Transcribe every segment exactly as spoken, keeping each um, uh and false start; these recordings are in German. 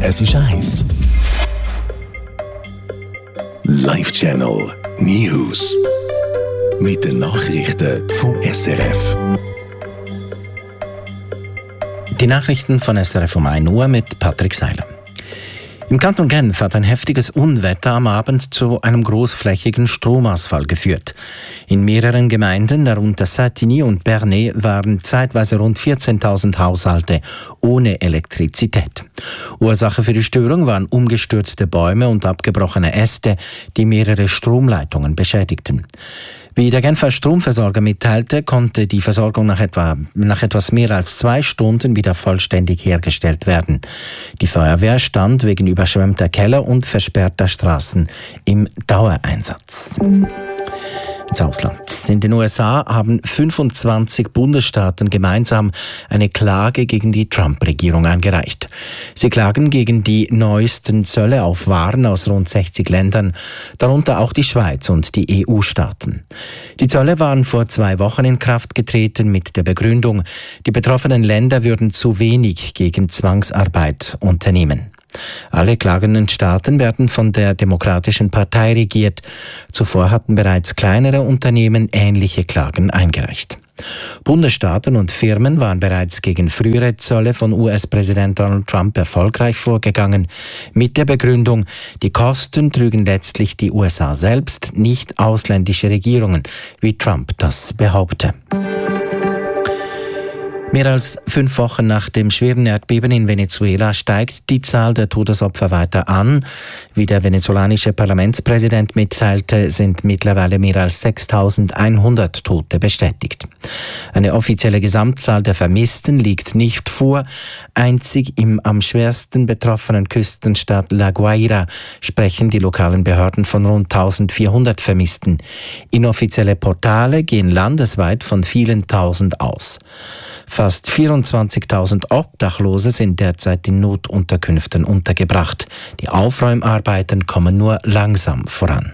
Es ist eins. Live Channel News. Mit den Nachrichten vom S R F. Die Nachrichten von S R F um ein Uhr mit Patrick Seiler. Im Kanton Genf hat ein heftiges Unwetter am Abend zu einem großflächigen Stromausfall geführt. In mehreren Gemeinden, darunter Satigny und Bernay, waren zeitweise rund vierzehntausend Haushalte ohne Elektrizität. Ursache für die Störung waren umgestürzte Bäume und abgebrochene Äste, die mehrere Stromleitungen beschädigten. Wie der Genfer Stromversorger mitteilte, konnte die Versorgung nach, etwa, nach etwas mehr als zwei Stunden wieder vollständig hergestellt werden. Die Feuerwehr stand wegen überschwemmter Keller und versperrter Straßen im Dauereinsatz. Ins Ausland. In den U S A haben fünfundzwanzig Bundesstaaten gemeinsam eine Klage gegen die Trump-Regierung eingereicht. Sie klagen gegen die neuesten Zölle auf Waren aus rund sechzig Ländern, darunter auch die Schweiz und die E U-Staaten. Die Zölle waren vor zwei Wochen in Kraft getreten mit der Begründung, die betroffenen Länder würden zu wenig gegen Zwangsarbeit unternehmen. Alle klagenden Staaten werden von der Demokratischen Partei regiert. Zuvor hatten bereits kleinere Unternehmen ähnliche Klagen eingereicht. Bundesstaaten und Firmen waren bereits gegen frühere Zölle von U S-Präsident Donald Trump erfolgreich vorgegangen, mit der Begründung, die Kosten trügen letztlich die U S A selbst, nicht ausländische Regierungen, wie Trump das behaupte. Mehr als fünf Wochen nach dem schweren Erdbeben in Venezuela steigt die Zahl der Todesopfer weiter an. Wie der venezolanische Parlamentspräsident mitteilte, sind mittlerweile mehr als sechstausendeinhundert Tote bestätigt. Eine offizielle Gesamtzahl der Vermissten liegt nicht vor. Einzig im am schwersten betroffenen Küstenstaat La Guaira sprechen die lokalen Behörden von rund eintausendvierhundert Vermissten. Inoffizielle Portale gehen landesweit von vielen Tausend aus. Fast vierundzwanzigtausend Obdachlose sind derzeit in Notunterkünften untergebracht. Die Aufräumarbeiten kommen nur langsam voran.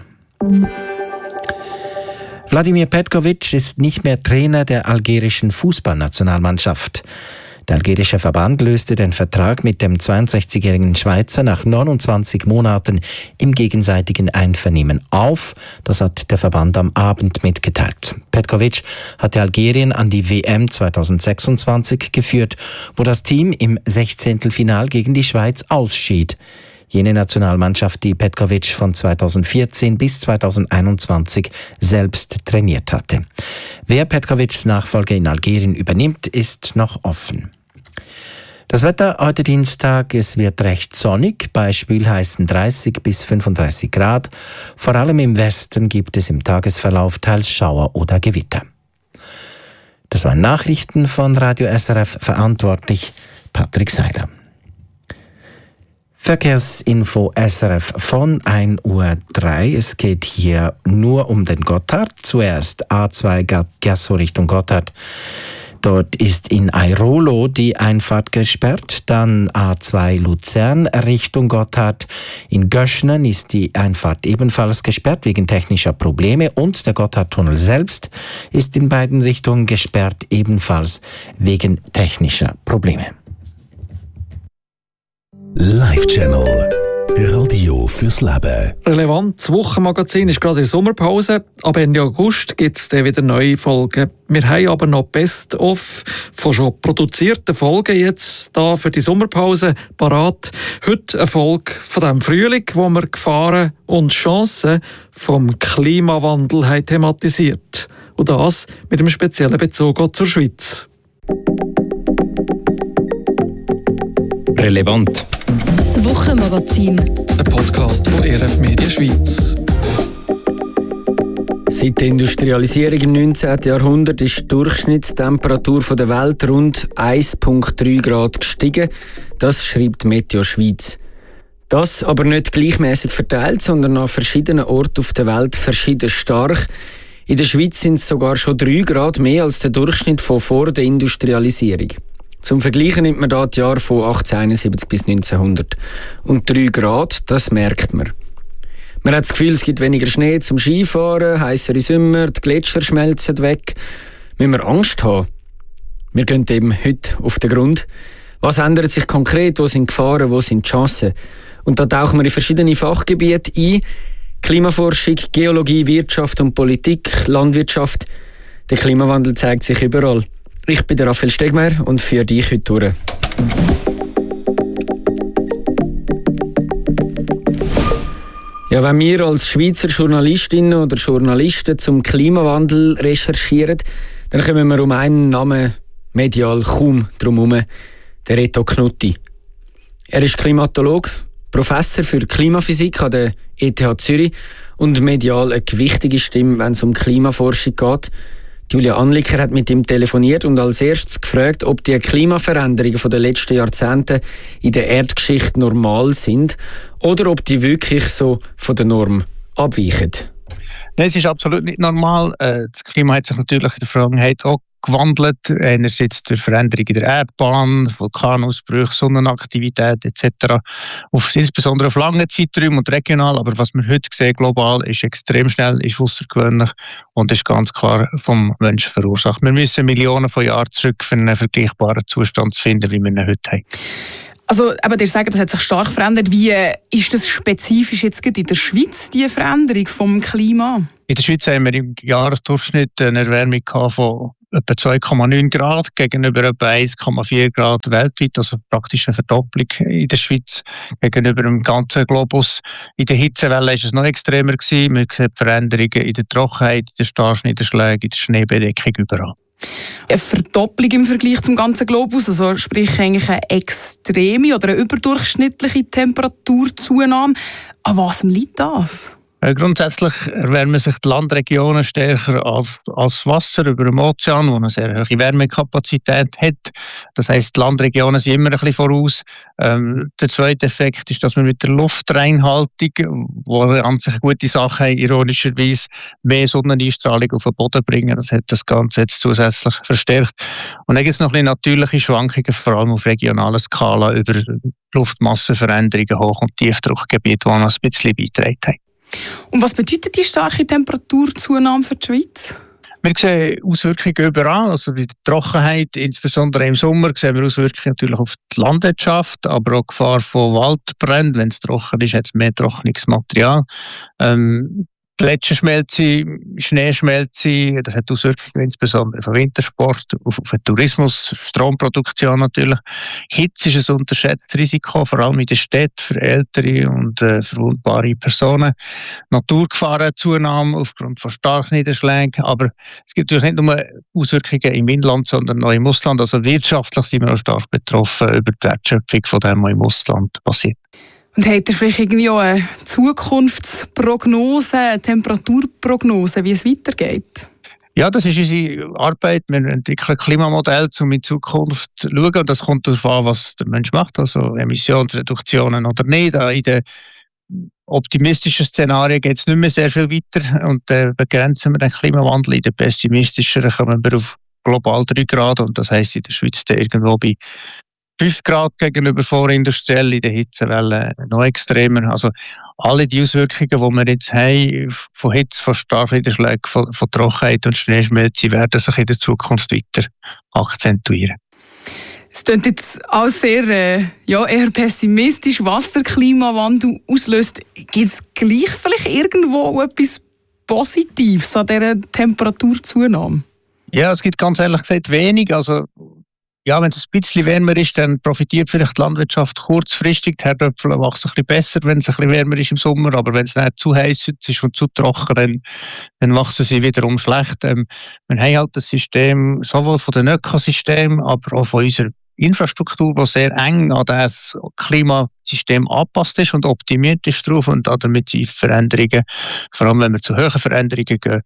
Vladimir Petkovic ist nicht mehr Trainer der algerischen Fußballnationalmannschaft. Der algerische Verband löste den Vertrag mit dem zweiundsechzigjährigen Schweizer nach neunundzwanzig Monaten im gegenseitigen Einvernehmen auf. Das hat der Verband am Abend mitgeteilt. Petkovic hatte Algerien an die W M zweitausendsechsundzwanzig geführt, wo das Team im Sechzehntelfinal gegen die Schweiz ausschied. Jene Nationalmannschaft, die Petkovic von zweitausendvierzehn bis zweitausendeinundzwanzig selbst trainiert hatte. Wer Petkovics Nachfolge in Algerien übernimmt, ist noch offen. Das Wetter heute Dienstag, es wird recht sonnig, bei schwülheißen dreißig bis fünfunddreißig Grad. Vor allem im Westen gibt es im Tagesverlauf teils Schauer oder Gewitter. Das waren Nachrichten von Radio S R F, verantwortlich Patrick Seiler. Verkehrsinfo S R F von ein Uhr drei. Es geht hier nur um den Gotthard. Zuerst A zwei Gasso Richtung Gotthard. Dort ist in Airolo die Einfahrt gesperrt. Dann A zwei Luzern Richtung Gotthard. In Göschnen ist die Einfahrt ebenfalls gesperrt wegen technischer Probleme. Und der Gotthardtunnel selbst ist in beiden Richtungen gesperrt, ebenfalls wegen technischer Probleme. Live Channel. Radio fürs Leben. Relevant, das Wochenmagazin ist gerade in der Sommerpause. Ab Ende August gibt es dann wieder neue Folgen. Wir haben aber noch Best-of von schon produzierten Folgen jetzt da für die Sommerpause parat. Heute eine Folge von dem Frühling, wo wir Gefahren und Chancen vom Klimawandel haben thematisiert. Und das mit einem speziellen Bezug auch zur Schweiz. Relevant. Das Wochenmagazin. Ein Podcast von E R F Media Schweiz. Seit der Industrialisierung im neunzehnten Jahrhundert ist die Durchschnittstemperatur der Welt rund eins Komma drei Grad gestiegen. Das schreibt Meteo Schweiz. Das aber nicht gleichmäßig verteilt, sondern an verschiedenen Orten auf der Welt verschieden stark. In der Schweiz sind es sogar schon drei Grad mehr als der Durchschnitt von vor der Industrialisierung. Zum Vergleichen nimmt man da die Jahre von achtzehnhunderteinundsiebzig bis neunzehnhundert. Und drei Grad, das merkt man. Man hat das Gefühl, es gibt weniger Schnee zum Skifahren, heissere Sommer, die Gletscher schmelzen weg. Müssen wir Angst haben? Wir gehen eben heute auf den Grund. Was ändert sich konkret? Wo sind Gefahren? Wo sind die Chancen? Und da tauchen wir in verschiedene Fachgebiete ein. Klimaforschung, Geologie, Wirtschaft und Politik, Landwirtschaft. Der Klimawandel zeigt sich überall. Ich bin der Raphael Stegmeier und führe dich heute durch. Ja, wenn wir als Schweizer Journalistinnen oder Journalisten zum Klimawandel recherchieren, dann kommen wir um einen Namen medial kaum drum herum, der Reto Knutti. Er ist Klimatologe, Professor für Klimaphysik an der E T H Zürich und medial eine gewichtige Stimme, wenn es um Klimaforschung geht. Julia Anliker hat mit ihm telefoniert und als erstes gefragt, ob die Klimaveränderungen der letzten Jahrzehnte in der Erdgeschichte normal sind oder ob die wirklich so von der Norm abweichen. Nein, es ist absolut nicht normal. Das Klima hat sich natürlich in der Vergangenheit auch gewandelt. Einerseits durch Veränderungen in der Erdbahn, Vulkanausbrüche, Sonnenaktivität et cetera. Auf, insbesondere auf lange Zeiträume und regional. Aber was wir heute sehen, global, ist extrem schnell, ist außergewöhnlich und ist ganz klar vom Menschen verursacht. Wir müssen Millionen von Jahren zurück, für einen vergleichbaren Zustand zu finden, wie wir ihn heute haben. Also, aber ihr sagt, das hat sich stark verändert. Wie ist das spezifisch jetzt in der Schweiz, die Veränderung vom Klima? In der Schweiz haben wir im Jahresdurchschnitt eine Erwärmung von etwa zwei Komma neun Grad gegenüber etwa eins Komma vier Grad weltweit, also praktisch eine Verdopplung in der Schweiz gegenüber dem ganzen Globus. In der Hitzewelle war es noch extremer gewesen. Man sieht Veränderungen in der Trockenheit, in den Starkniederschlägen, in der Schneebedeckung überall. Eine Verdopplung im Vergleich zum ganzen Globus, also sprich eigentlich eine extreme oder eine überdurchschnittliche Temperaturzunahme. An was liegt das? Grundsätzlich erwärmen sich die Landregionen stärker als, als Wasser über dem Ozean, wo eine sehr hohe Wärmekapazität hat. Das heisst, die Landregionen sind immer ein bisschen voraus. Ähm, der zweite Effekt ist, dass wir mit der Luftreinhaltung, wo wir an sich eine gute Sache haben, ironischerweise mehr Sonneneinstrahlung auf den Boden bringen. Das hat das Ganze jetzt zusätzlich verstärkt. Und dann gibt es noch ein bisschen natürliche Schwankungen, vor allem auf regionaler Skala, über Luftmassenveränderungen, Hoch- und Tiefdruckgebiete, die noch ein bisschen beigetragen haben. Und was bedeutet die starke Temperaturzunahme für die Schweiz? Wir sehen Auswirkungen überall, also bei der Trockenheit, insbesondere im Sommer, sehen wir Auswirkungen natürlich auf die Landwirtschaft, aber auch Gefahr von Waldbränden. Wenn es trocken ist, hat es mehr trockenes Material. Ähm, Gletscherschmelze, Schneeschmelze, das hat Auswirkungen insbesondere auf Wintersport, auf, auf den Tourismus, Stromproduktion natürlich. Hitze ist ein unterschätztes Risiko, vor allem in den Städten für ältere und äh, verwundbare Personen. Naturgefahrenzunahme aufgrund von Starkniederschlägen, aber es gibt natürlich nicht nur Auswirkungen im Inland, sondern auch im Ausland. Also wirtschaftlich sind wir auch stark betroffen über die Wertschöpfung von dem, was im Ausland passiert. Und habt ihr vielleicht irgendwie auch eine Zukunftsprognose, eine Temperaturprognose, wie es weitergeht? Ja, das ist unsere Arbeit. Wir entwickeln Klimamodelle, um in Zukunft zu schauen. Und das kommt darauf an, was der Mensch macht, also Emissionsreduktionen oder nicht. In den optimistischen Szenarien geht es nicht mehr sehr viel weiter und äh, begrenzen wir den Klimawandel. In den pessimistischen kommen wir auf global drei Grad und das heisst in der Schweiz irgendwo bei fünf Grad gegenüber vorindustriell, in der Hitzewelle noch extremer. Also alle die Auswirkungen, die wir jetzt haben, von Hitze, von Starkniederschlägen, von, von Trockenheit und Schneeschmelze, werden sich in der Zukunft weiter akzentuieren. Es klingt jetzt auch sehr äh, ja, eher pessimistisch, was der Klimawandel auslöst. Gibt es gleich vielleicht irgendwo etwas Positives an dieser Temperaturzunahme? Ja, es gibt ganz ehrlich gesagt wenig. Also ja, wenn es ein bisschen wärmer ist, dann profitiert vielleicht die Landwirtschaft kurzfristig. Die Herdöpfel wachsen ein bisschen besser, wenn es ein bisschen wärmer ist im Sommer. Aber wenn es nicht zu heiß ist und zu trocken, dann, dann wachsen sie wiederum schlecht. Ähm, wir haben halt das System sowohl von den Ökosystemen, aber auch von unserer Infrastruktur, die sehr eng an das Klimasystem angepasst ist und optimiert ist drauf und damit sind Veränderungen, vor allem wenn wir zu hohen Veränderungen gehen,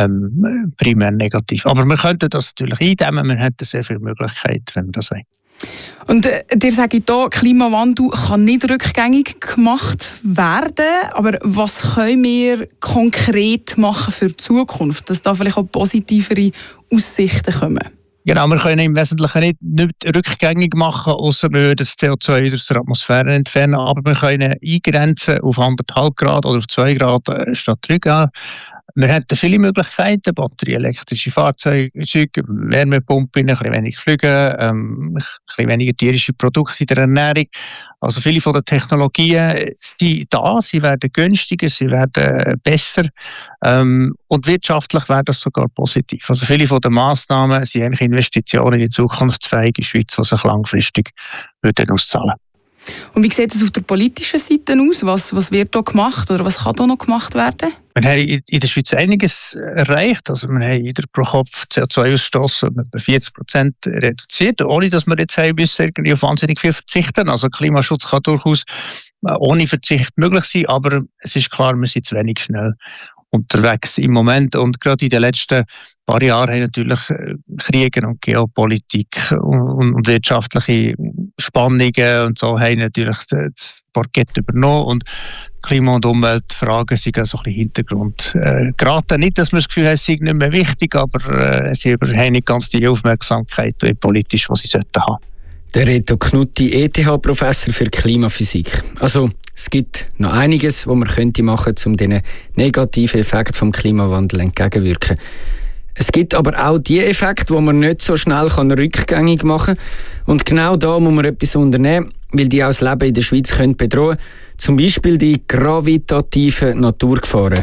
ähm, primär negativ. Aber wir könnten das natürlich eindämmen, wir hätten sehr viele Möglichkeiten, wenn wir das wollen. Und äh, dir sage ich hier, Klimawandel kann nicht rückgängig gemacht werden, aber was können wir konkret machen für die Zukunft, dass da vielleicht auch positivere Aussichten kommen? Genau, wir können im Wesentlichen nicht, nicht rückgängig machen, außer wir würden das C O zwei aus der Atmosphäre entfernen, aber wir können eingrenzen auf anderthalb Grad oder auf zwei Grad statt drei Grad. Wir hätten viele Möglichkeiten, batterieelektrische Fahrzeuge, Wärmepumpen, ein bisschen weniger Flüge, ähm, ein bisschen weniger tierische Produkte in der Ernährung. Also viele von den Technologien sind da, sie werden günstiger, sie werden besser ähm, und wirtschaftlich wäre das sogar positiv. Also viele von den Massnahmen sind eigentlich Investitionen in die zukunftsfähige Schweiz, die sich langfristig würden auszahlen. Und wie sieht es auf der politischen Seite aus? Was, was wird da gemacht oder was kann da noch gemacht werden? Wir haben in der Schweiz einiges erreicht. Also wir haben den Pro-Kopf-C O zwei Ausstoß um etwa vierzig Prozent reduziert, ohne dass wir jetzt haben müssen irgendwie auf wahnsinnig viel verzichten. Also Klimaschutz kann durchaus ohne Verzicht möglich sein, aber es ist klar, wir sind zu wenig schnell unterwegs im Moment. Und gerade in den letzten paar Jahren haben natürlich Kriege und Geopolitik und, und wirtschaftliche Spannungen und so haben natürlich das Parkett übernommen und Klima- und Umweltfragen sind also ein bisschen Hintergrund äh, geraten. Nicht, dass wir das Gefühl haben, es sei nicht mehr wichtig, aber äh, sie haben nicht ganz die Aufmerksamkeit politisch, die sie sollten haben. Der Reto Knutti, E T H-Professor für Klimaphysik. Also es gibt noch einiges, was man könnte machen, um diesen negativen Effekt vom Klimawandel entgegenwirken. Es gibt aber auch die Effekte, die man nicht so schnell kann rückgängig machen kann. Und genau da muss man etwas unternehmen, weil die auch das Leben in der Schweiz können bedrohen können. Zum Beispiel die gravitativen Naturgefahren.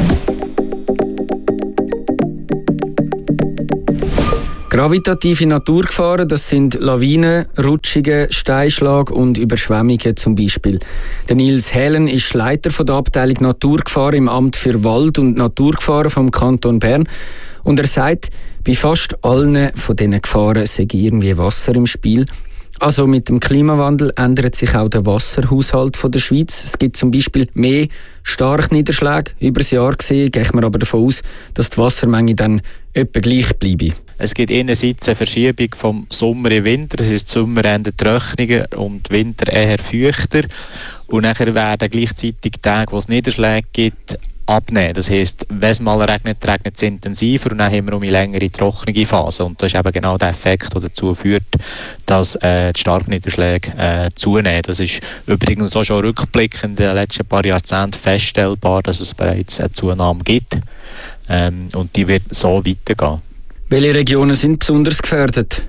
Gravitative Naturgefahren, das sind Lawinen, Rutschungen, Steinschlag und Überschwemmungen zum Beispiel. Der Nils Helen ist Leiter von der Abteilung Naturgefahren im Amt für Wald- und Naturgefahren vom Kanton Bern. Und er sagt, bei fast allen von diesen Gefahren sei irgendwie Wasser im Spiel. Also mit dem Klimawandel ändert sich auch der Wasserhaushalt von der Schweiz. Es gibt zum Beispiel mehr Starkniederschläge. Über das Jahr gesehen geht man aber davon aus, dass die Wassermenge dann etwa gleich bleibe. Es gibt einerseits eine Verschiebung vom Sommer in den Winter. Das ist Sommer eher trockener und Winter eher feuchter. Und nachher werden gleichzeitig Tage, wo es Niederschläge gibt, abnehmen. Das heisst, wenn es mal regnet, regnet es intensiver und dann haben wir um eine längere trockene Phase. Und das ist eben genau der Effekt, der dazu führt, dass äh, die Starkniederschläge äh, zunehmen. Das ist übrigens auch schon rückblickend in den letzten paar Jahrzehnten feststellbar, dass es bereits eine Zunahme gibt. Ähm, und die wird so weitergehen. Welche Regionen sind besonders gefährdet?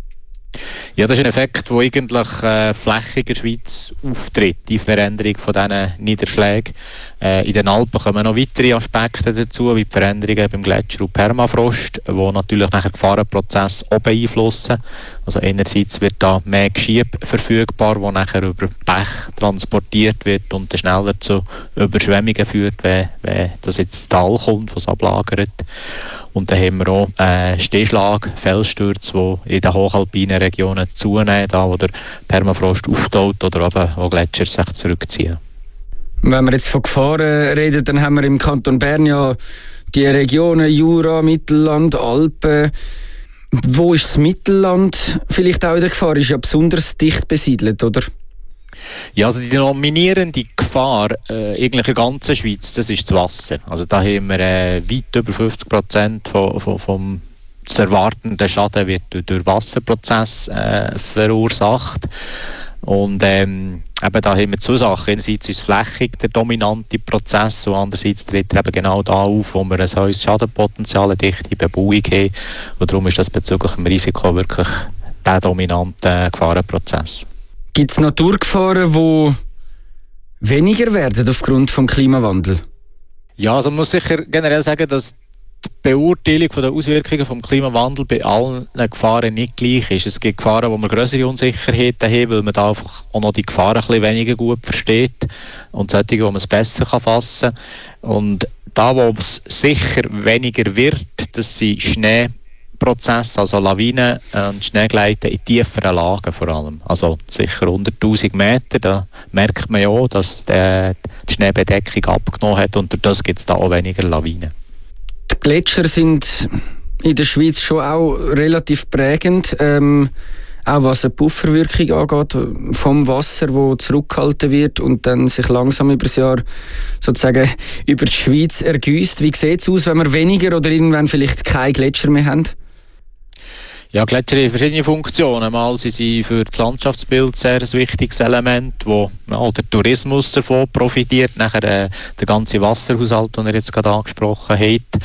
Ja, das ist ein Effekt, der eigentlich äh, flächig in der Schweiz auftritt, die Veränderung von diesen Niederschlägen. Äh, in den Alpen kommen noch weitere Aspekte dazu, wie die Veränderungen beim Gletscher und Permafrost, die natürlich nachher den Gefahrenprozess auch beeinflussen. Also einerseits wird da mehr Geschieb verfügbar, das nachher über Bech transportiert wird und dann schneller zu Überschwemmungen führt, wenn, wenn das jetzt ins Tal kommt, was ablagert. Und dann haben wir auch äh, Stehschlag, Felsstürze, die in den hochalpinen Regionen zunehmen, da wo der Permafrost auftaut oder eben, wo Gletscher sich zurückziehen. Wenn wir jetzt von Gefahren reden, dann haben wir im Kanton Bern ja die Regionen Jura, Mittelland, Alpen. Wo ist das Mittelland vielleicht auch in der Gefahr? Ist ja besonders dicht besiedelt, oder? Ja, also die dominierende Gefahr äh, eigentlich in der ganzen Schweiz, das ist das Wasser. Also da haben wir äh, weit über fünfzig Prozent von, von, vom zu erwartenden Schaden wird durch, durch Wasserprozess äh, verursacht. Und ähm, eben da haben wir zwei Sachen. Einerseits ist flächig der dominante Prozess und andererseits tritt er eben genau da auf, wo wir ein hohes Schadenpotenzial, eine dichte Bebauung haben. Und darum ist das bezüglich dem Risiko wirklich der dominante Gefahrenprozess. Gibt es Naturgefahren, die weniger werden aufgrund des Klimawandels? Ja, also man muss sicher generell sagen, dass die Beurteilung der Auswirkungen des Klimawandels bei allen Gefahren nicht gleich ist. Es gibt Gefahren, wo wir größere Unsicherheiten haben, weil man da einfach auch noch die Gefahren ein bisschen weniger gut versteht und solche, wo man es besser fassen kann. Und da, wo es sicher weniger wird, das sind Schneeprozesse, also Lawinen und Schneegleiten in tieferen Lagen vor allem. Also sicher hunderttausend Meter, da merkt man ja auch, dass die Schneebedeckung abgenommen hat und durch das gibt es da auch weniger Lawinen. Die Gletscher sind in der Schweiz schon auch relativ prägend, ähm, auch was eine Pufferwirkung angeht, vom Wasser, das zurückgehalten wird und dann sich langsam über das Jahr sozusagen über die Schweiz ergüsst. Wie sieht es aus, wenn wir weniger oder irgendwann vielleicht keine Gletscher mehr haben? Ja, Gletscher haben verschiedene Funktionen. Mal sind sie für das Landschaftsbild sehr ein wichtiges Element, wo ja, der Tourismus davon profitiert. Nachher äh, der ganze Wasserhaushalt, den ihr jetzt gerade angesprochen habt,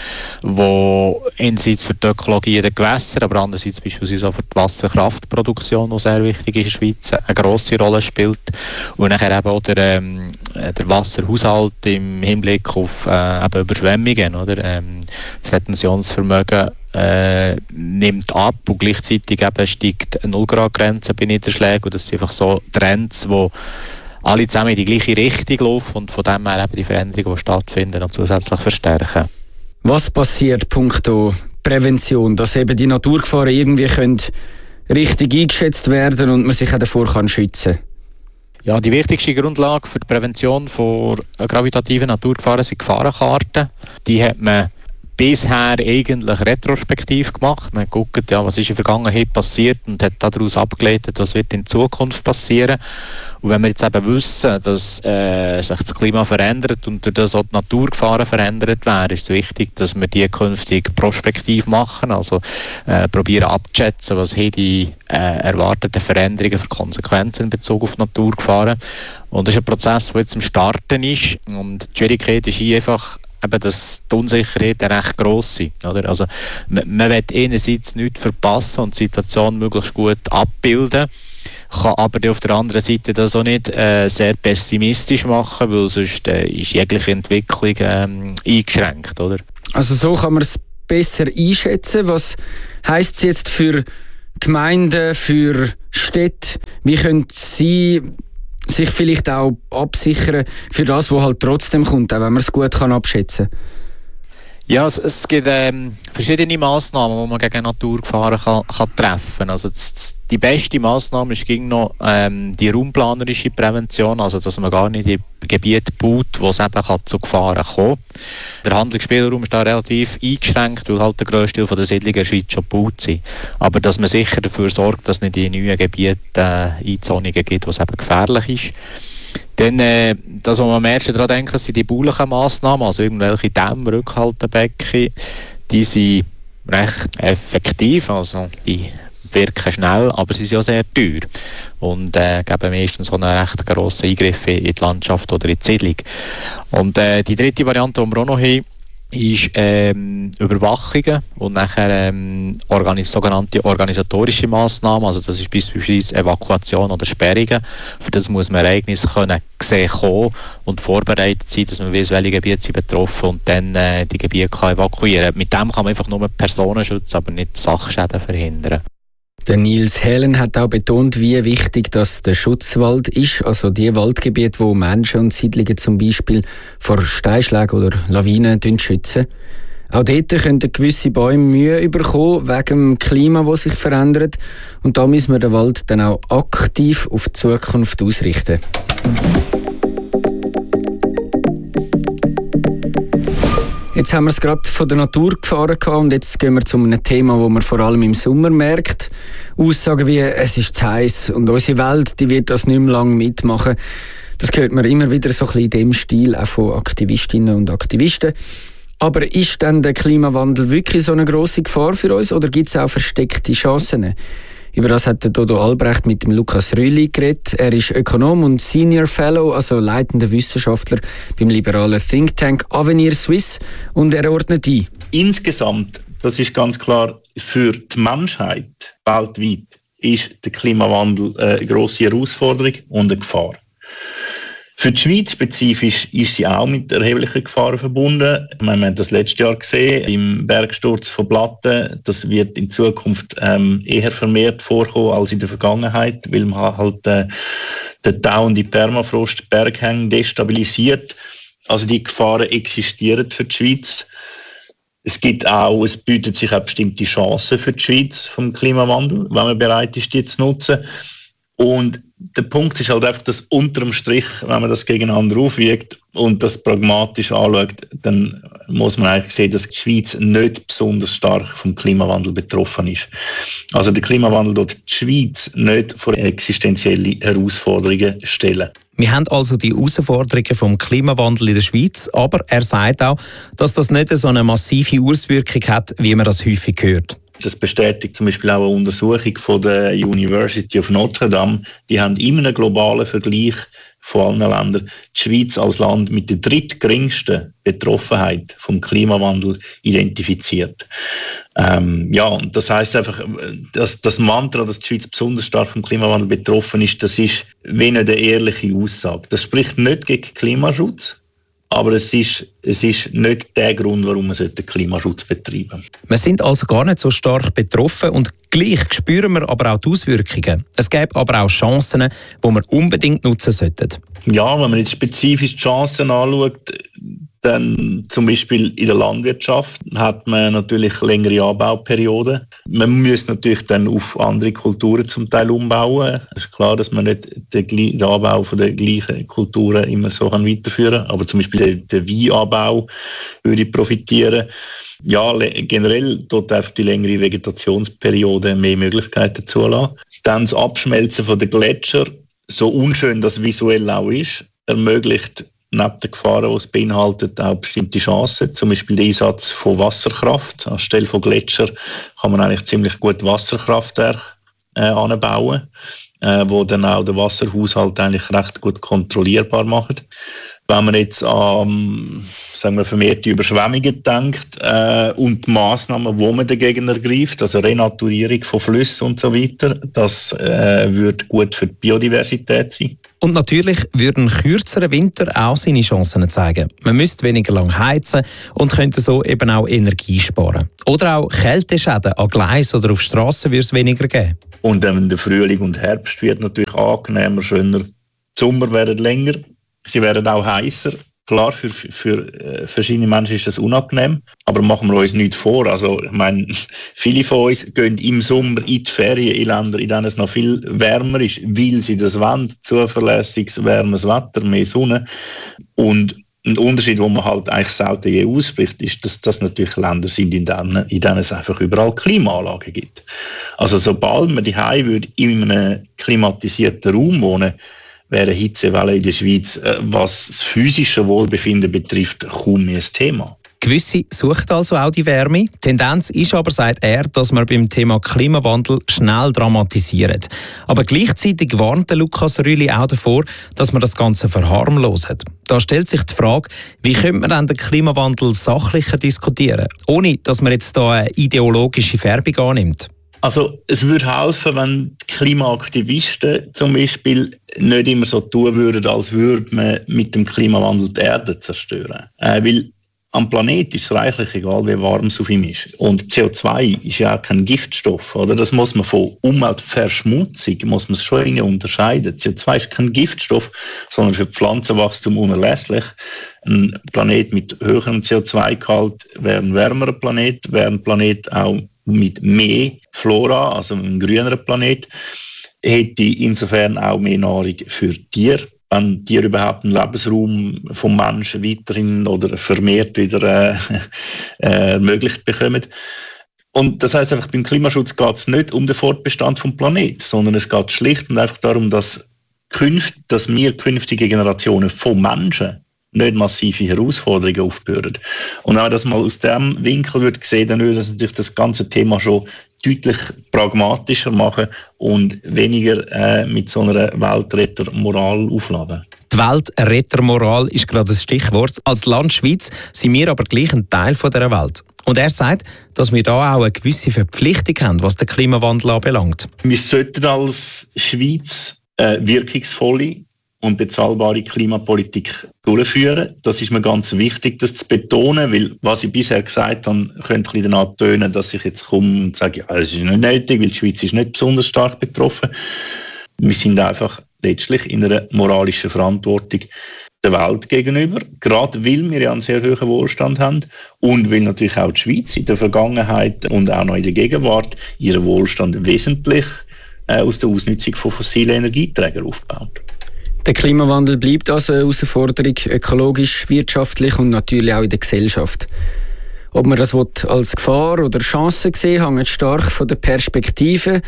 wo einerseits für die Ökologie der Gewässer, aber andererseits beispielsweise auch für die Wasserkraftproduktion, die sehr wichtig ist in der Schweiz, eine grosse Rolle spielt. Und nachher eben auch der, ähm, der Wasserhaushalt im Hinblick auf äh, eben Überschwemmungen. Oder? Ähm, das Retentionsvermögen Äh, nimmt ab und gleichzeitig eben steigt eine null Grad Grenze bei Niederschlägen und das sind einfach so Trends, die alle zusammen in die gleiche Richtung laufen und von dem her eben die Veränderungen, die stattfinden, noch zusätzlich verstärken. Was passiert punkto Prävention, dass eben die Naturgefahren irgendwie können richtig eingeschätzt werden und man sich auch davor kann schützen? Ja, die wichtigste Grundlage für die Prävention von gravitativen Naturgefahren sind Gefahrenkarten. Die hat man bisher eigentlich retrospektiv gemacht. Man guckt, ja, was ist in der Vergangenheit passiert und hat daraus abgeleitet, was wird in Zukunft passieren. Und wenn wir jetzt eben wissen, dass äh, sich das Klima verändert und durch das auch die Naturgefahren verändert werden, ist es wichtig, dass wir die künftig prospektiv machen, also äh, probieren abzuschätzen, was haben die äh, erwarteten Veränderungen für Konsequenzen in Bezug auf Naturgefahren. Und das ist ein Prozess, der jetzt am Starten ist und die Schwierigkeit ist hier einfach, eben, dass die Unsicherheit recht gross ist. Oder? Also, man, man will einerseits nichts verpassen und die Situation möglichst gut abbilden, kann aber auf der anderen Seite das auch nicht äh, sehr pessimistisch machen, weil sonst äh, ist jegliche Entwicklung ähm, eingeschränkt. Oder? Also so kann man es besser einschätzen. Was heisst es jetzt für Gemeinden, für Städte? Wie können sie sich vielleicht auch absichern für das, was halt trotzdem kommt, auch wenn man es gut kann abschätzen kann? Ja, es, es gibt ähm, verschiedene Massnahmen, die man gegen Naturgefahren kann, kann treffen kann. Also das, die beste Massnahme ist gegen noch ähm, die raumplanerische Prävention, also dass man gar nicht in Gebiete baut, wo es eben kann zu Gefahren kommen. Der Handlungsspielraum ist da relativ eingeschränkt, weil halt der grösste Teil der Siedlungen in der Schweiz schon gebaut sind. Aber dass man sicher dafür sorgt, dass es nicht in neuen Gebieten äh, Einzonungen gibt, wo es eben gefährlich ist. Dann, äh, das, was man am ersten daran denken, sind die baulichen Massnahmen, also irgendwelche Dämme, Rückhaltebecken, die sind recht effektiv, also die wirken schnell, aber sie sind auch sehr teuer und äh, geben meistens so einen recht grossen Eingriff in die Landschaft oder in die Siedlung. Und äh, die dritte Variante, die wir auch noch haben, ist ähm, Überwachungen und nachher ähm, organis- sogenannte organisatorische Massnahmen, also das ist beispielsweise Evakuation oder Sperrungen. Für das muss man Ereignisse können sehen kommen und vorbereitet sein, dass man weiss, welche Gebiete sind betroffen und dann äh, die Gebiete kann evakuieren. Mit dem kann man einfach nur Personen schützen, aber nicht Sachschäden verhindern. Der Nils Helen hat auch betont, wie wichtig das der Schutzwald ist, also die Waldgebiete, wo Menschen und Siedlungen zum Beispiel vor Steinschlägen oder Lawinen schützen. Auch dort können gewisse Bäume Mühe bekommen wegen dem Klima, das sich verändert. Und da müssen wir den Wald dann auch aktiv auf die Zukunft ausrichten. Jetzt haben wir es gerade von der Natur gefahren und jetzt gehen wir zu einem Thema, das man vor allem im Sommer merkt. Aussagen wie, es ist zu heiß und unsere Welt, die wird das nicht mehr lange mitmachen. Das hört man immer wieder so ein bisschen in dem Stil, auch von Aktivistinnen und Aktivisten. Aber ist denn der Klimawandel wirklich so eine grosse Gefahr für uns oder gibt es auch versteckte Chancen? Über das hat der Dodo Albrecht mit dem Lukas Rühli geredet. Er ist Ökonom und Senior Fellow, also leitender Wissenschaftler beim liberalen Think Tank Avenir Suisse, und er ordnet ein. Insgesamt, das ist ganz klar, für die Menschheit weltweit ist der Klimawandel eine grosse Herausforderung und eine Gefahr. Für die Schweiz spezifisch ist sie auch mit erheblichen Gefahren verbunden. Wir haben das letztes Jahr gesehen, im Bergsturz von Platten. Das wird in Zukunft ähm, eher vermehrt vorkommen als in der Vergangenheit, weil man halt äh, den dauernden Permafrost Berghänge destabilisiert. Also die Gefahren existieren für die Schweiz. Es gibt auch, es bietet sich auch bestimmte Chancen für die Schweiz vom Klimawandel, wenn man bereit ist, die zu nutzen. Und der Punkt ist halt einfach, dass unterm Strich, wenn man das gegeneinander aufwiegt und das pragmatisch anschaut, dann muss man eigentlich sehen, dass die Schweiz nicht besonders stark vom Klimawandel betroffen ist. Also der Klimawandel dort die Schweiz nicht vor existenzielle Herausforderungen stellen. Wir haben also die Herausforderungen vom Klimawandel in der Schweiz, aber er sagt auch, dass das nicht so eine massive Auswirkung hat, wie man das häufig hört. Das bestätigt zum Beispiel auch eine Untersuchung von der University of Notre Dame. Die haben in einem globalen Vergleich von allen Ländern die Schweiz als Land mit der drittgeringsten Betroffenheit vom Klimawandel identifiziert. Ähm, ja, und das heisst einfach, dass das Mantra, dass die Schweiz besonders stark vom Klimawandel betroffen ist, das ist wie eine ehrliche Aussage. Das spricht nicht gegen Klimaschutz, aber es ist, es ist nicht der Grund, warum man Klimaschutz betreiben sollte. Wir sind also gar nicht so stark betroffen und gleich spüren wir aber auch die Auswirkungen. Es gäbe aber auch Chancen, die wir unbedingt nutzen sollten. Ja, wenn man jetzt spezifisch die Chancen anschaut, dann zum Beispiel in der Landwirtschaft hat man natürlich längere Anbauperioden. Man muss natürlich dann auf andere Kulturen zum Teil umbauen. Es ist klar, dass man nicht den Anbau von der gleichen Kulturen immer so weiterführen kann. Aber zum Beispiel der, der Weinanbau würde profitieren. Ja, generell dort einfach die längere Vegetationsperiode mehr Möglichkeiten zulassen. Dann das Abschmelzen von der Gletscher, so unschön das visuell auch ist, ermöglicht neben den Gefahren, die es beinhaltet, auch bestimmte Chancen. Zum Beispiel der Einsatz von Wasserkraft. Anstelle von Gletscher kann man eigentlich ziemlich gut Wasserkraftwerke äh, anbauen, äh, wo dann auch den Wasserhaushalt eigentlich recht gut kontrollierbar machen. Wenn man jetzt an sagen wir, vermehrte Überschwemmungen denkt äh, und die Massnahmen, die man dagegen ergreift, also Renaturierung von Flüssen und so weiter, das äh, würde gut für die Biodiversität sein. Und natürlich würden kürzere Winter auch seine Chancen zeigen. Man müsste weniger lang heizen und könnte so eben auch Energie sparen. Oder auch Kälteschäden an Gleisen oder auf Strassen würde es weniger geben. Und ähm, der Frühling und Herbst wird natürlich angenehmer, schöner. Die Sommer werden länger, sie werden auch heißer. Klar, für, für, für äh, verschiedene Menschen ist das unangenehm, aber machen wir uns nichts vor. Also, ich meine, viele von uns gehen im Sommer in die Ferien in Länder, in denen es noch viel wärmer ist, weil sie das wollen. Zuverlässiges, wärmes Wetter, mehr Sonne. Und ein Unterschied, den man halt eigentlich selten je ausspricht, ist, dass das natürlich Länder sind, in denen, in denen es einfach überall Klimaanlagen gibt. Also, sobald man daheim würde in einem klimatisierten Raum wohnen, wäre Hitzewelle in der Schweiz, äh, was das physische Wohlbefinden betrifft, kaum mehr ein Thema. Gewisse suchen also auch die Wärme. Die Tendenz ist aber, sagt er, dass wir beim Thema Klimawandel schnell dramatisieren. Aber gleichzeitig warnt Lukas Rüli auch davor, dass man das Ganze verharmloset. Da stellt sich die Frage, wie könnte man dann den Klimawandel sachlicher diskutieren, ohne dass man jetzt da eine ideologische Färbung annimmt? Also es würde helfen, wenn die Klimaaktivisten zum Beispiel nicht immer so tun würden, als würde man mit dem Klimawandel die Erde zerstören. Äh, weil am Planet ist es reichlich egal, wie warm es auf ihm ist. Und C O zwei ist ja auch kein Giftstoff. Oder? Das muss man von Umweltverschmutzung muss man schon irgendwie unterscheiden. C O zwei ist kein Giftstoff, sondern für Pflanzenwachstum unerlässlich. Ein Planet mit höherem C O zwei Gehalt wäre ein wärmerer Planet, wäre ein Planet auch mit mehr Flora, also ein grünerer Planet, hätte insofern auch mehr Nahrung für Tiere. Wenn Tiere überhaupt einen Lebensraum vom Menschen weiterhin oder vermehrt wieder äh, äh, ermöglicht bekommen. Und das heisst einfach, beim Klimaschutz geht es nicht um den Fortbestand vom Planeten, sondern es geht schlicht und einfach darum, dass, künft, dass wir künftige Generationen von Menschen nicht massive Herausforderungen aufbürden. Und wenn man das mal aus diesem Winkel würde sehen, dann würde das natürlich das ganze Thema schon deutlich pragmatischer machen und weniger äh, mit so einer Weltrettermoral aufladen. Die Weltrettermoral ist gerade das Stichwort. Als Land Schweiz sind wir aber gleich ein Teil dieser Welt. Und er sagt, dass wir da auch eine gewisse Verpflichtung haben, was den Klimawandel anbelangt. Wir sollten als Schweiz äh, wirkungsvolle und bezahlbare Klimapolitik durchführen. Das ist mir ganz wichtig, das zu betonen, weil was ich bisher gesagt habe, könnte ein bisschen danach tönen, dass ich jetzt komme und sage, ja, das ist nicht nötig, weil die Schweiz ist nicht besonders stark betroffen. Wir sind einfach letztlich in einer moralischen Verantwortung der Welt gegenüber, gerade weil wir ja einen sehr hohen Wohlstand haben und weil natürlich auch die Schweiz in der Vergangenheit und auch noch in der Gegenwart ihren Wohlstand wesentlich äh, aus der Ausnutzung von fossilen Energieträgern aufbaut. Der Klimawandel bleibt also eine Herausforderung, ökologisch, wirtschaftlich und natürlich auch in der Gesellschaft. Ob man das als Gefahr oder Chance sehen, hängt stark von der Perspektive,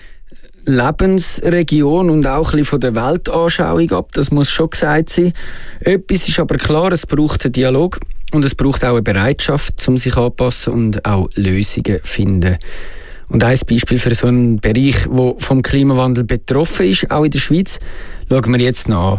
Lebensregion und auch ein bisschen von der Weltanschauung ab. Das muss schon gesagt sein. Etwas ist aber klar, es braucht einen Dialog und es braucht auch eine Bereitschaft, um sich anzupassen und auch Lösungen zu finden. Und ein Beispiel für so einen Bereich, der vom Klimawandel betroffen ist, auch in der Schweiz, schauen wir jetzt noch an.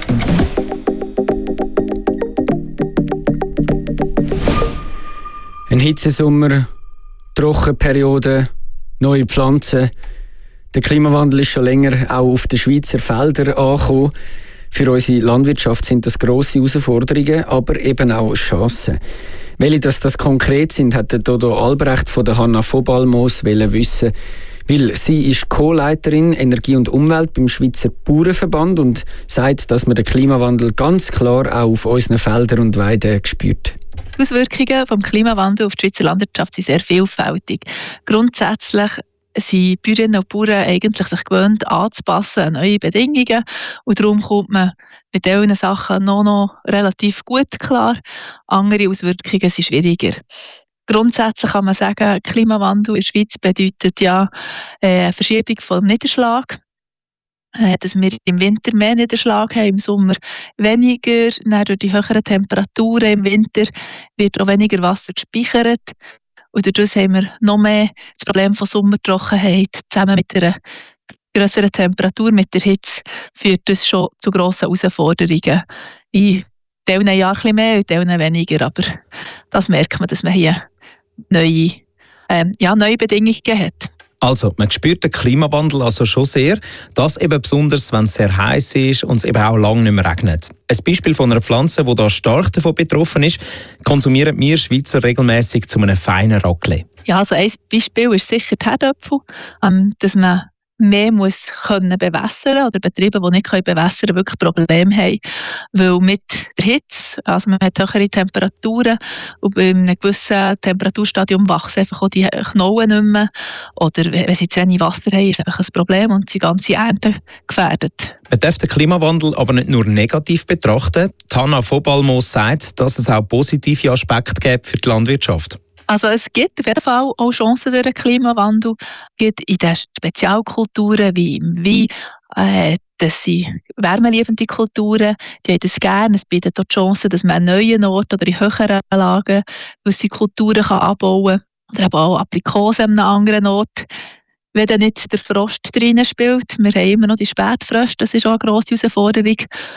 Ein Hitzesommer, Trockenperioden, neue Pflanzen. Der Klimawandel ist schon länger auch auf den Schweizer Feldern angekommen. Für unsere Landwirtschaft sind das grosse Herausforderungen, aber eben auch Chancen. Welche das, das konkret sind, hat Dodo Albrecht von der Hanna Vobalmoos wissen. Weil sie ist Co-Leiterin Energie und Umwelt beim Schweizer Bauernverband und sagt, dass man den Klimawandel ganz klar auch auf unseren Feldern und Weiden spürt. Die Auswirkungen des Klimawandels auf die Schweizer Landwirtschaft sind sehr vielfältig. Grundsätzlich sind Bäuerinnen und Bauern eigentlich sich gewöhnt, anzupassen an neue Bedingungen. Und darum kommt man mit diesen Sachen noch, noch relativ gut klar. Andere Auswirkungen sind schwieriger. Grundsätzlich kann man sagen, Klimawandel in der Schweiz bedeutet ja eine Verschiebung vom Niederschlag. Dass wir im Winter mehr Niederschlag haben, im Sommer weniger. Dann durch die höheren Temperaturen im Winter wird auch weniger Wasser gespeichert. Und dadurch haben wir noch mehr das Problem von Sommertrockenheit. Zusammen mit einer grösseren Temperatur, mit der Hitze, führt das schon zu grossen Herausforderungen. In diesen Jahren ein bisschen mehr, in diesen weniger. Aber das merkt man, dass man hier neue, ähm, ja, neue Bedingungen hat. Also, man spürt den Klimawandel also schon sehr, das eben besonders, wenn es sehr heiß ist und es eben auch lange nicht mehr regnet. Ein Beispiel von einer Pflanze, die da stark davon betroffen ist, konsumieren wir Schweizer regelmäßig zu einem feinen Raclette. Ja, also ein Beispiel ist sicher die Herdöpfel, ähm, dass man mehr muss können bewässern oder Betriebe, die nicht können bewässern, wirklich Probleme haben. Weil mit der Hitze, also man hat höhere Temperaturen und bei einem gewissen Temperaturstadium wachsen einfach auch die Knollen nicht mehr. Oder wenn sie zu wenig Wasser haben, ist es einfach ein Problem und die ganze Ernte gefährdet. Man darf den Klimawandel aber nicht nur negativ betrachten. Hanna Vobalmoos sagt, dass es auch positive Aspekte gibt für die Landwirtschaft. Also es gibt auf jeden Fall auch Chancen durch den Klimawandel. Es gibt in den Spezialkulturen wie im Wein, äh, das sind wärmeliebende Kulturen, die haben das gerne. Es bietet auch die Chance, dass man an neuen Orten oder in höheren Lagen gewisse Kulturen kann anbauen kann. Oder eben auch Aprikosen an einem anderen Ort. Wenn dann nicht der Frost drin spielt, wir haben immer noch die Spätfröste, das ist auch eine grosse Herausforderung.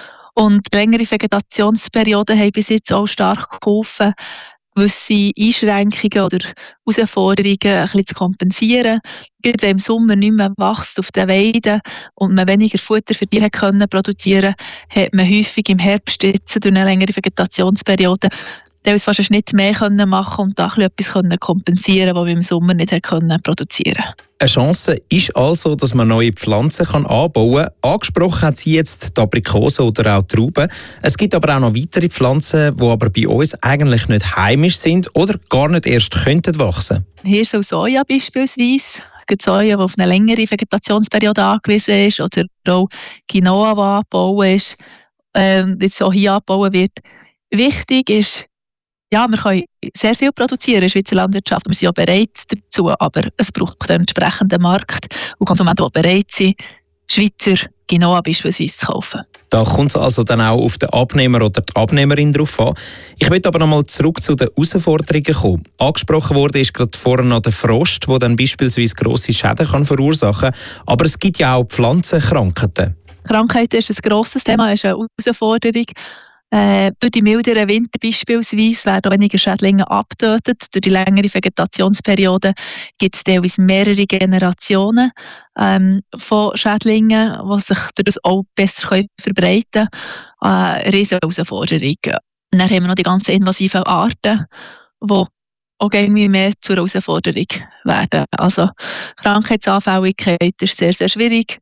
Und längere Vegetationsperioden haben bis jetzt auch stark geholfen, gewisse Einschränkungen oder Herausforderungen ein bisschen zu kompensieren. Gerade wenn im Sommer nicht mehr wächst auf den Weiden und man weniger Futter für Tiere können produzieren konnte, hat man häufig im Herbst jetzt durch eine längere Vegetationsperiode teilweise fast einen Schnitt mehr können machen und da etwas können kompensieren, was wir im Sommer nicht können produzieren konnten. Eine Chance ist also, dass man neue Pflanzen kann anbauen kann. Angesprochen hat sie jetzt die Aprikosen oder auch die Trauben. Es gibt aber auch noch weitere Pflanzen, die aber bei uns eigentlich nicht heimisch sind oder gar nicht erst könnten wachsen. Hirse und Soja beispielsweise. Es gibt Soja, die auf eine längere Vegetationsperiode angewiesen ist, oder auch Quinoa, die angebaut ist, ähm, jetzt auch hier angebaut wird. Wichtig ist, ja, wir können sehr viel produzieren in der Schweizer Landwirtschaft. Wir sind auch bereit dazu, aber es braucht einen entsprechenden Markt und Konsumenten, die bereit sind, Schweizer Quinoa beispielsweise zu kaufen. Da kommt es also dann auch auf den Abnehmer oder die Abnehmerin drauf an. Ich will aber noch mal zurück zu den Herausforderungen kommen. Angesprochen wurde ist gerade vorhin noch der Frost, der dann beispielsweise grosse Schäden kann verursachen kann. Aber es gibt ja auch Pflanzenkrankheiten. Krankheiten ist ein grosses Thema, ist eine Herausforderung. Äh, durch die milderen Winter beispielsweise werden weniger Schädlinge abgetötet. Durch die längere Vegetationsperiode gibt es teilweise mehrere Generationen ähm, von Schädlingen, die sich dadurch auch besser können verbreiten können. Äh, eine riesige Herausforderung. Und dann haben wir noch die ganzen invasiven Arten, die auch irgendwie mehr zur Herausforderung werden. Also Krankheitsanfälligkeit ist sehr, sehr schwierig.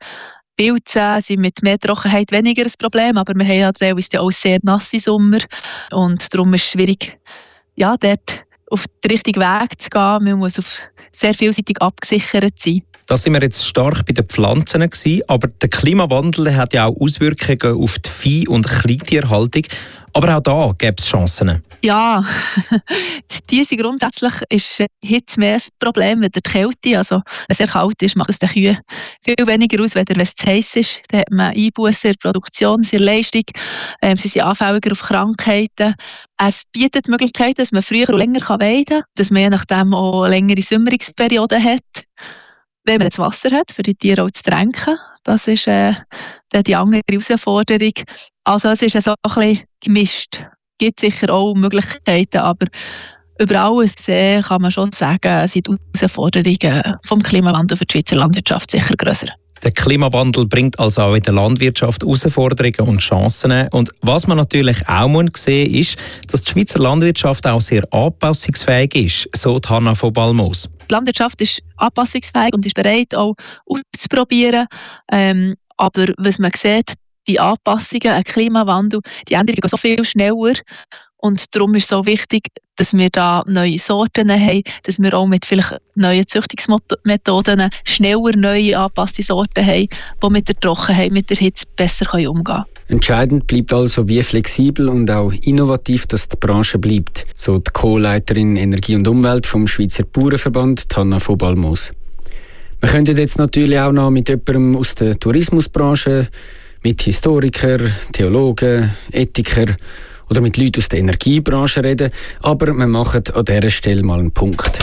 Pilze sind mit mehr Trockenheit weniger ein Problem, aber wir haben ja teilweise auch sehr nasse Sommer und darum ist es schwierig, ja, dort auf den richtigen Weg zu gehen. Man muss auf sehr vielseitig abgesichert sein. Da sind wir jetzt stark bei den Pflanzen gewesen, aber der Klimawandel hat ja auch Auswirkungen auf die Vieh- und Kleintierhaltung. Aber auch da gäbe es Chancen. Ja, diese grundsätzlich ist Hitze mehr ein Problem als die Kälte. Also, wenn es sehr kalt ist, macht es den Kühen viel weniger aus, als wenn es zu heiß ist. Dann hat man Einbußen in der Produktion, in der Leistung. Ähm, sie sind anfälliger auf Krankheiten. Es bietet die Möglichkeit, dass man früher und länger weiden kann, dass man je nachdem auch längere Sommerungsperioden hat, wenn man das Wasser hat, für die Tiere auch zu tränken. Das ist äh, die andere Herausforderung. Also es ist so ein bisschen gemischt. Es gibt sicher auch Möglichkeiten, aber über alles äh, kann man schon sagen, sind die Herausforderungen vom Klimawandel für die Schweizer Landwirtschaft sicher grösser. Der Klimawandel bringt also auch in der Landwirtschaft Herausforderungen und Chancen. Und was man natürlich auch sehen muss, ist, dass die Schweizer Landwirtschaft auch sehr anpassungsfähig ist, so die Hanna von Balmos. Die Landwirtschaft ist anpassungsfähig und ist bereit, auch auszuprobieren. Ähm, aber was man sieht, die Anpassungen, ein Klimawandel, die Änderungen gehen so viel schneller. Und darum ist es so wichtig, dass wir da neue Sorten haben, dass wir auch mit vielleicht neuen Züchtungsmethoden schneller neue angepasste Sorten haben, die mit der Trockenheit, mit der Hitze besser umgehen können. Entscheidend bleibt also, wie flexibel und auch innovativ dass die Branche bleibt, so die Co-Leiterin Energie und Umwelt vom Schweizer Bauernverband, Hanna von Balmos. Wir könnten jetzt natürlich auch noch mit jemandem aus der Tourismusbranche, mit Historikern, Theologen, Ethikern oder mit Leuten aus der Energiebranche reden, aber wir machen an dieser Stelle mal einen Punkt.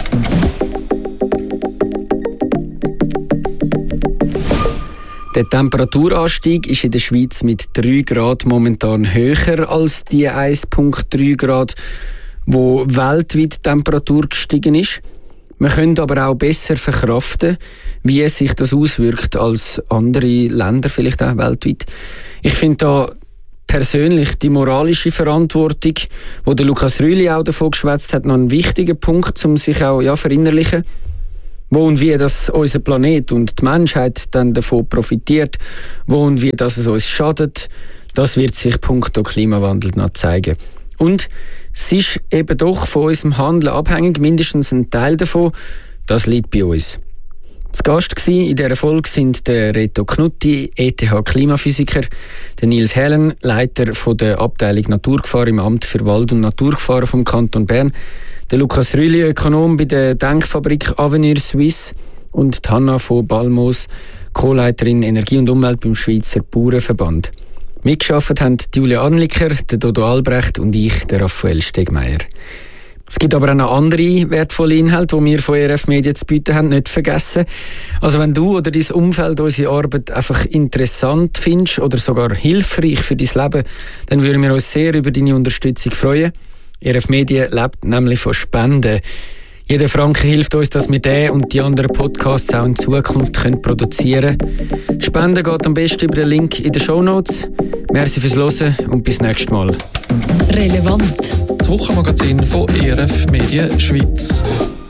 Der Temperaturanstieg ist in der Schweiz mit drei Grad momentan höher als die eins Komma drei Grad, wo weltweit die Temperatur gestiegen ist. Wir können aber auch besser verkraften, wie sich das auswirkt als andere Länder, vielleicht auch weltweit. Ich finde da persönlich die moralische Verantwortung, wo der Lukas Rüli auch davon geschwätzt hat, noch ein wichtiger Punkt, um sich auch ja, verinnerlichen. Wo und wie das unser Planet und die Menschheit dann davon profitiert, wo und wie das es uns schadet, das wird sich punkto Klimawandel noch zeigen. Und es ist eben doch von unserem Handeln abhängig, mindestens ein Teil davon, das liegt bei uns. Zu Gast in dieser Folge sind der Reto Knutti, E T H-Klimaphysiker, der Nils Helen, Leiter von der Abteilung Naturgefahr im Amt für Wald- und Naturgefahren vom Kanton Bern, der Lukas Rüli, Ökonom bei der Denkfabrik Avenir Suisse und die Hanna von Balmos, Co-Leiterin Energie und Umwelt beim Schweizer Bauernverband. Mitgearbeitet haben Julia Anliker, der Dodo Albrecht und ich, der Raphael Stegmeier. Es gibt aber auch noch andere wertvolle Inhalte, die wir von E R F Media zu bieten haben, nicht vergessen. Also wenn du oder dein Umfeld unsere Arbeit einfach interessant findest oder sogar hilfreich für dein Leben, dann würden wir uns sehr über deine Unterstützung freuen. E R F Media lebt nämlich von Spenden. Jeder Franken hilft uns, dass wir den und die anderen Podcasts auch in Zukunft können produzieren können. Spenden geht am besten über den Link in den Shownotes. Merci fürs Hören und bis nächstes Mal. Relevant. Das Wochenmagazin von E R F Media Schweiz.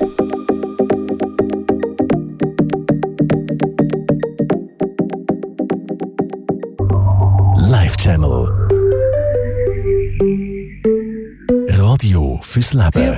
Live Channel. Radio fürs Leben.